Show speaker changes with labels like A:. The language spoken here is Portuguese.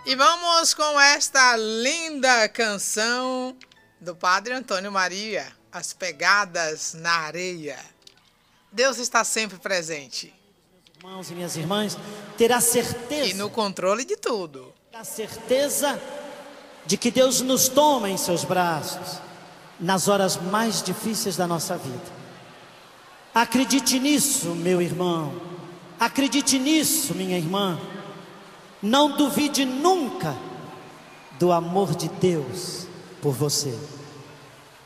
A: E vamos com esta linda canção do Padre Antônio Maria, As Pegadas na Areia. Deus está sempre presente.
B: Irmãos e minhas irmãs, ter a certeza.
A: E no controle de tudo.
B: A certeza de que Deus nos toma em seus braços nas horas mais difíceis da nossa vida. Acredite nisso, meu irmão. Acredite nisso, minha irmã. Não duvide nunca do amor de Deus por você.